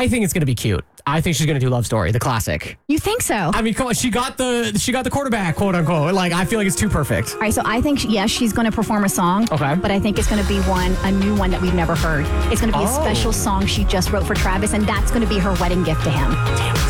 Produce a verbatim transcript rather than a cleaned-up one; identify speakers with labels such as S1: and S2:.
S1: I think it's going to be cute. I think she's going to do Love Story, the classic.
S2: You think so?
S1: I mean, come on, she got the she got the quarterback, quote unquote. Like, I feel like it's too perfect.
S2: All right, so I think, yes, she's going to perform a song.
S1: Okay.
S2: But I think it's going to be one, a new one that we've never heard. It's going to be
S1: Oh.
S2: a special song she just wrote for Travis, and that's going to be her wedding gift to him.
S1: Damn it.